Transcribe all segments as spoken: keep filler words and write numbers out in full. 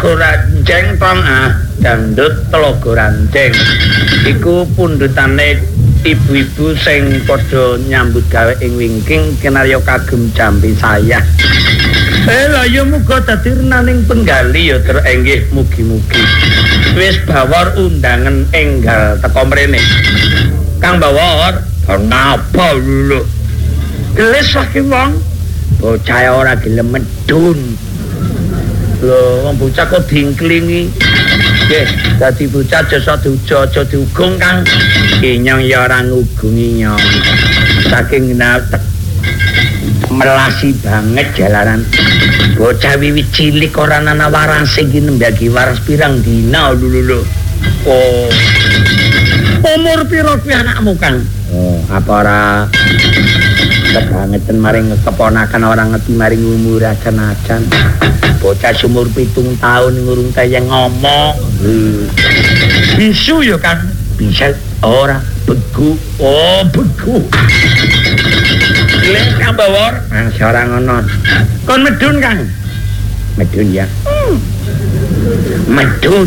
Tlaga Ranceng tong ah dangdut Tlaga Ranceng iku pundhutane ibu-ibu sing padha nyambut gawe ing wingking kinarya kagem jambe saya. Eh lha ya muga dadi renaning penggali ya terenggih mugi-mugi. Wis bawor undangan enggal teko mrene. Kang Bawor, kenapa lho? Gelis wae wong. Bocah ora gelem medun. Lho, wong bocah kok dingklingi. Nggih, dadi bocah aja diuja, aja diugung, Kang. Inyong ya ora ngugungi nyong. Saking natek melasi banget jalanan. Bocah wiwit cilik ora ana warase iki nembagi waras pirang dina lho lho. Oh. Umur pira kuwi anakmu, Kang? Oh, apa ora kebangetan maring keponakan orang ngerti maring umur acan-acan. Bocah umur pitung tahun ngurung kaya ngomong. Hmm. Bisu ya, Kang? Bisa ora begu. Oh, begu. Lek Kang Bawor, nang ora ngono. Kon medun, Kang. Medun ya. Hmm. Medun.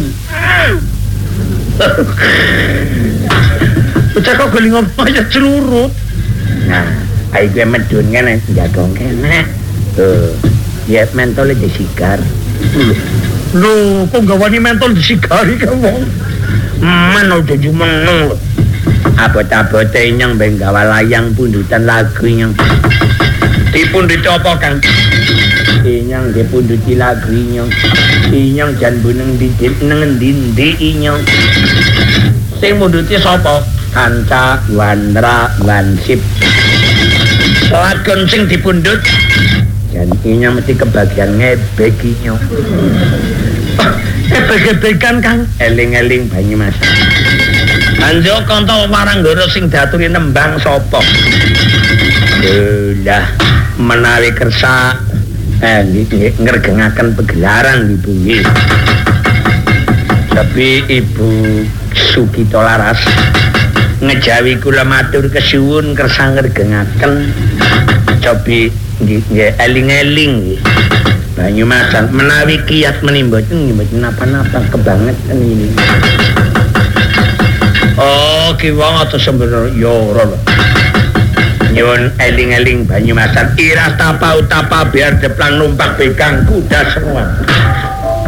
Bocah kok geli ngomong aja celurut. Nah, ayo gue medun kan jagong kene. Tuh, ya mentol disigar. Lho, kok gawani mentol disigari kamu? Man udah cuma nol. Abot-abote nyang ben gawa layang pundutan lagu nyang. Dipundhut apa, Kang? Inyang dipundhuti lagu nyang. Inyang jan buneng didip nang endi-endi inyang. Sing mundhuti sapa? Kanca Wandra Wansip. Lagon sing dipundhut jan inyang mesti kebagian ngebek inyang. Ebek-ebekan, Kang. Eling-eling Banyumas. Anjo kanca Waranggara sing diaturi nembang sapa? Lah menawi kersa eh ngregengaken pegelaran Ibu nggih. Tapi Ibu Sugito Laras ngejawi kula matur kesuwun kersa ngregengaken cobi nggih eling-eling Banyumasan menawi kiat menimboten mboten napa-napa kebangetan ini. Oh, ki wong atus sembrono ya ora lho. Nyuwun eling-eling Banyumasan iras tapa utapa biar deplang numpak bekang kuda semua.